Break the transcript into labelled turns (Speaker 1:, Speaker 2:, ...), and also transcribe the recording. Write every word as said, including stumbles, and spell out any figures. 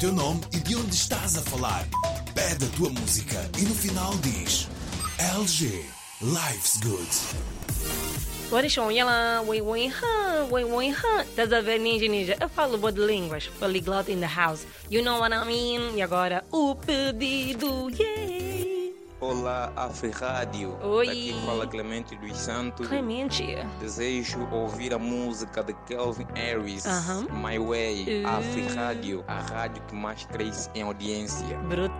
Speaker 1: teu nome e de onde estás a falar. Pede a tua música e no final diz L G Life's Good.
Speaker 2: 我的熊呀啦，喂喂哈，喂喂哈。Estás a ver, Ninja Ninja? Eu falo boas línguas. Polyglot in the house. You know what I mean? E agora, o pedido, yeah!
Speaker 3: Olá, Afri-Rádio.
Speaker 2: Oi.
Speaker 3: Aqui fala Clemente dos Santos.
Speaker 2: Clemente.
Speaker 3: Desejo ouvir a música de Calvin Harris,
Speaker 2: Aham.
Speaker 3: My Way,
Speaker 2: Uh.
Speaker 3: Afri-Rádio, a rádio que mais cresce em audiência.
Speaker 2: Brutal.